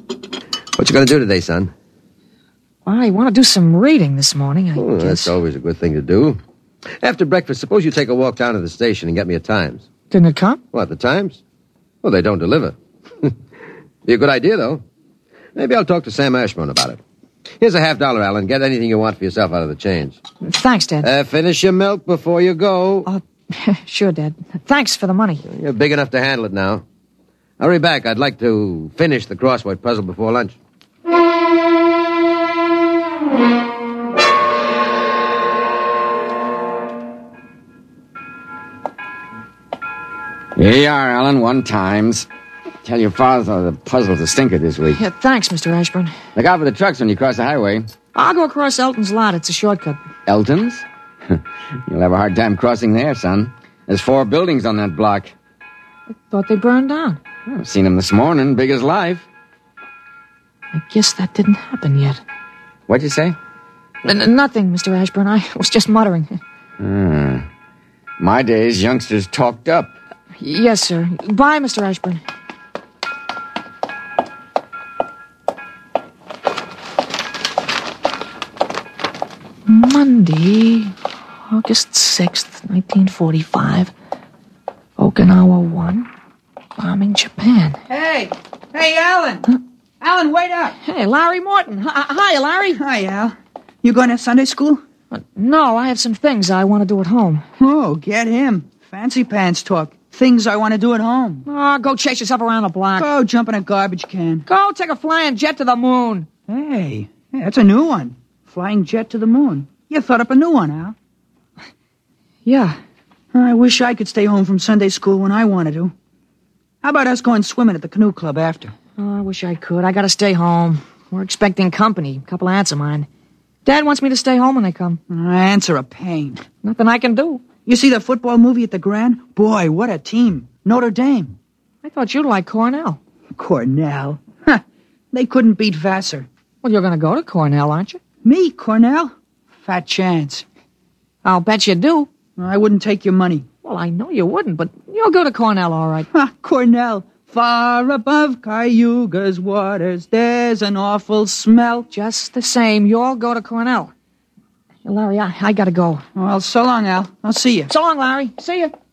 What you going to do today, son? I want to do some reading this morning, I guess. That's always a good thing to do. After breakfast, suppose you take a walk down to the station and get me a Times. Didn't it come? What, the Times? Well, they don't deliver. Be a good idea, though. Maybe I'll talk to Sam Ashburn about it. Here's a $50, Alan. Get anything you want for yourself out of the change. Thanks, Dad. Finish your milk before you go. Sure, Dad. Thanks for the money. You're big enough to handle it now. Hurry back. I'd like to finish the crossword puzzle before lunch. Here you are, Alan, 1 Times. Tell your father the puzzle's a stinker this week. Yeah, thanks, Mr. Ashburn. Look out for the trucks when you cross the highway. I'll go across Elton's lot. It's a shortcut. Elton's? You'll have a hard time crossing there, son. There's 4 buildings on that block. I thought they burned down. I've seen them this morning, big as life. I guess that didn't happen yet. What'd you say? Nothing, Mr. Ashburn. I was just muttering. My days, youngsters talked up. Yes, sir. Bye, Mr. Ashburn. Monday, August 6th, 1945. Okinawa 1. Bombing Japan. Hey, Alan. Huh? Alan, wait up. Hey, Larry Morton. Hi, Larry. Hi, Al. You going to Sunday school? No, I have some things I want to do at home. Oh, get him. Fancy pants talk. Things I want to do at home. Oh, go chase yourself around the block. Go jump in a garbage can. Go take a flying jet to the moon. Hey, that's a new one. Flying jet to the moon. You thought up a new one, Al. Yeah. I wish I could stay home from Sunday school when I wanted to. How about us going swimming at the canoe club after? Oh, I wish I could. I gotta stay home. We're expecting company. A couple of aunts of mine. Dad wants me to stay home when they come. Aunts are a pain. Nothing I can do. You see the football movie at the Grand? Boy, what a team. Notre Dame. I thought you'd like Cornell. Cornell? Huh. They couldn't beat Vassar. Well, you're gonna go to Cornell, aren't you? Me, Cornell? Fat chance. I'll bet you do. I wouldn't take your money. Well, I know you wouldn't, but you'll go to Cornell, all right. Cornell. Far above Cayuga's waters, there's an awful smell. Just the same, you'll go to Cornell. Larry, I gotta go. Well, so long, Al. I'll see you. So long, Larry. See you.